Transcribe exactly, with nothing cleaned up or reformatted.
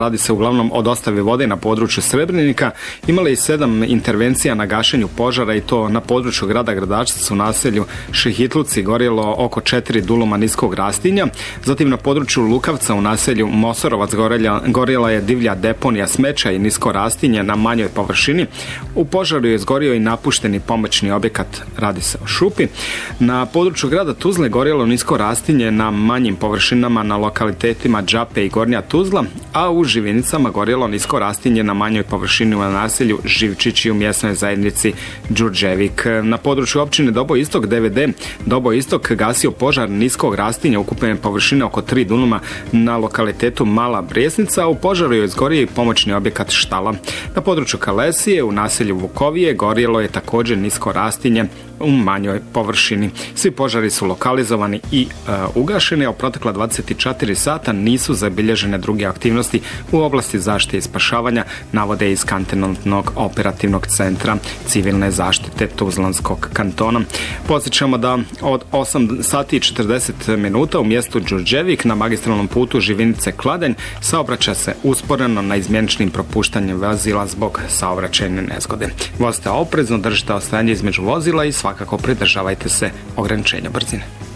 Radi se uglavnom o dostavi vode na području Srebrenika. Imali i sedam intervencija na gašenju požara i to na području grada Gradačac u naselju Šehitluci gorjelo oko četiri duluma niskog rastinja. Zatim na području Lukavca u naselju Mosorovac gorjela, gorjela je divlja deponija smeća i nisko rastinje na manjoj površini. U požaru je izgorio i napušteni pomoćni objekat, radi se o šupi. Na području grada Tuzle gorjelo nisko rastinje na manjim površinama na lokalitetima Đape i Gornja Tuzla, a u Živinicama gorjelo nisko rastinje na manjoj površini u naselju Živčići u mjesnoj zajednici Đurđevik. Na području općine Doboj Istok D V D Doboj Istok gasio požar niskog rastinja ukupne površine oko tri dunuma na lokalitetu Mala Brijesnica. U požaru je izgorio i pomoćni objekat štala. Na području Kalesije u naselju Vukovije gorjelo je također nisko rastinje u manjoj površini. Svi požari su lokalizovani i e, ugašeni, a u protekla dvadeset četiri sata nisu zabilježene druge aktivnosti u oblasti zaštite i spašavanja, navode iz Kantonalnog operativnog centra civilne zaštite Tuzlanskog kantona. Podsjećamo da od osam sati i četrdeset minuta u mjestu Đurđevik na magistralnom putu Živinice-Kladanj saobraća se usporeno na izmjeničnim propuštanjem vozila zbog saobraćajne nezgode. Vozite oprezno, držite ostajanje između vozila i svakako pridržavajte se ograničenja brzine.